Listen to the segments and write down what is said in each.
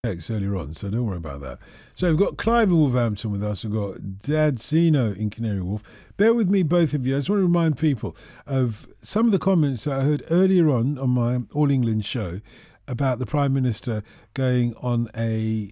earlier on, so don't worry about that. So we've got Clive in Wolverhampton with us. We've got Dad Zeno in Canary Wharf. Bear with me, both of you. I just want to remind people of some of the comments that I heard earlier on my All England show about the Prime Minister going on a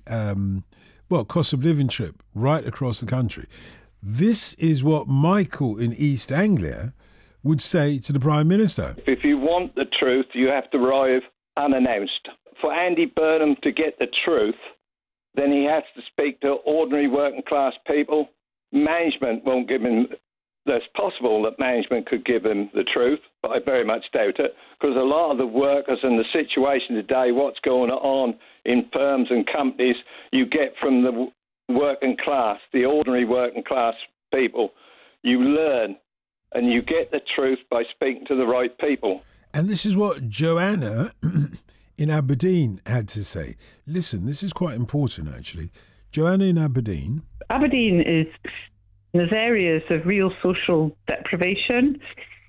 cost of living trip right across the country. This is what Michael in East Anglia would say to the Prime Minister. If you want the truth, you have to arrive unannounced. For Andy Burnham to get the truth, then he has to speak to ordinary working class people. Management won't give him. It's possible that management could give him the truth, but I very much doubt it, because a lot of the workers and the situation today, what's going on in firms and companies, you get from the working class, the ordinary working class people. You learn and you get the truth by speaking to the right people. And this is what Joanna in Aberdeen had to say. Listen, this is quite important, actually. Joanna in Aberdeen. Aberdeen there's areas of real social deprivation,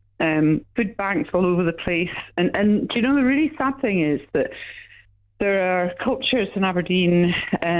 food banks all over the place. And do you know, the really sad thing is that there are cultures in Aberdeen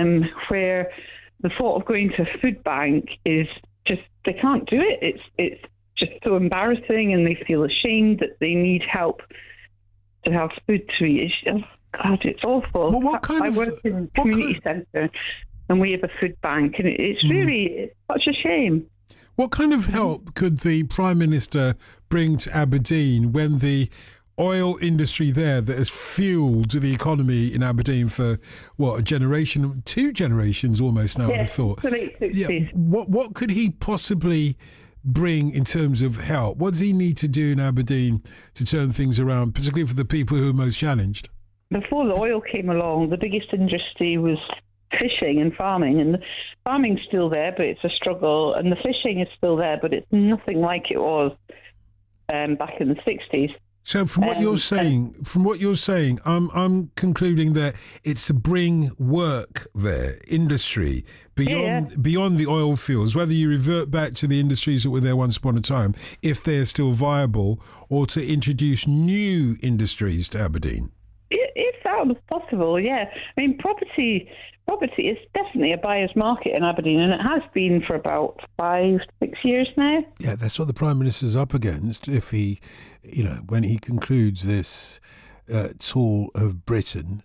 where the thought of going to a food bank is just, they can't do it. It's just so embarrassing, and they feel ashamed that they need help to have food to eat. Oh, God, it's awful. Well, I work in a community centre, and we have a food bank, and it's really such a shame. What kind of help could the Prime Minister bring to Aberdeen when the oil industry there that has fueled the economy in Aberdeen for, a generation, 2 generations almost now, I would have thought. The late 60s. Yeah, what could he possibly bring in terms of help? What does he need to do in Aberdeen to turn things around, particularly for the people who are most challenged? Before the oil came along, the biggest industry was fishing and farming, and the farming's still there, but it's a struggle, and the fishing is still there, but it's nothing like it was back in the 60s. So from what you're saying, I'm concluding that it's to bring work there, industry, beyond the oil fields, whether you revert back to the industries that were there once upon a time, if they're still viable, or to introduce new industries to Aberdeen. If that was possible, yeah. I mean, property is definitely a buyer's market in Aberdeen, and it has been for about 5-6 years now. Yeah, that's what the Prime Minister's up against if he, when he concludes this tour of Britain,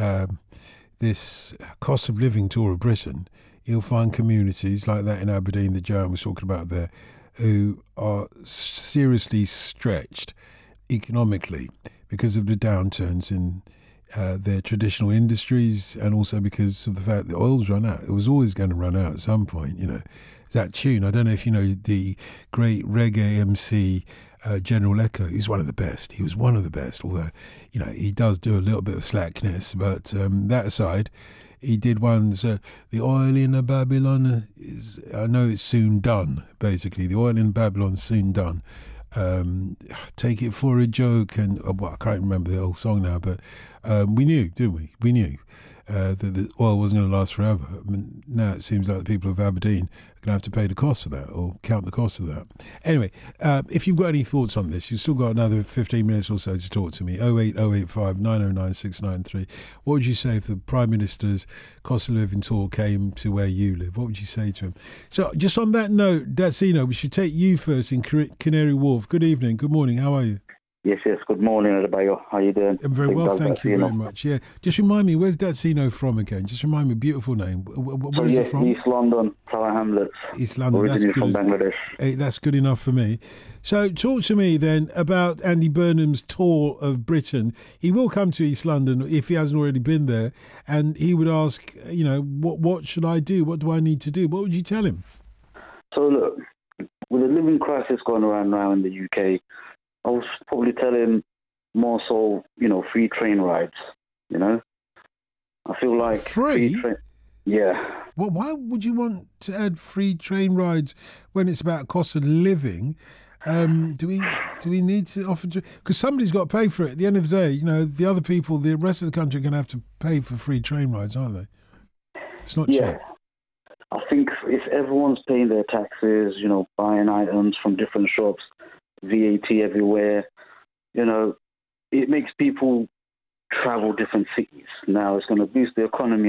this cost of living tour of Britain, he'll find communities like that in Aberdeen that Joanne was talking about there, who are seriously stretched economically because of the downturns in their traditional industries, and also because of the fact that oil's run out. It was always going to run out at some point, That tune, I don't know if you know the great reggae MC General Echo. He's one of the best. He was one of the best, although, he does do a little bit of slackness. But that aside, he did ones, the oil in Babylon I know it's soon done, basically. The oil in Babylon's soon done. Take it for a joke, and I can't remember the whole song now, but we knew, didn't we? We knew that the oil wasn't going to last forever. I mean, now it seems like the people of Aberdeen are going to have to pay the cost for that, or count the cost of that. Anyway, if you've got any thoughts on this, you've still got another 15 minutes or so to talk to me. 08085 909 693. What would you say if the Prime Minister's cost of living tour came to where you live? What would you say to him? So just on that note, Datsino, we should take you first in Canary Wharf. Good evening, good morning, how are you? Yes. Good morning, Adebayo. How you doing? I'm very well, thank you very much. Yeah, just remind me, where's Datsino from again? Just remind me, beautiful name. Where is it from? East London, Tower Hamlets. East London, originally that's good. From Bangladesh. Hey, that's good enough for me. So talk to me then about Andy Burnham's tour of Britain. He will come to East London if he hasn't already been there, and he would ask, what should I do? What do I need to do? What would you tell him? So look, with the living crisis going around now in the UK, I was probably tell him more so, free train rides, I feel like... Free? Yeah. Well, why would you want to add free train rides when it's about cost of living? Do we need to offer... Because somebody's got to pay for it. At the end of the day, the other people, the rest of the country are going to have to pay for free train rides, aren't they? It's not cheap. I think if everyone's paying their taxes, buying items from different shops, VAT everywhere, it makes people travel different cities. Now it's going to boost the economy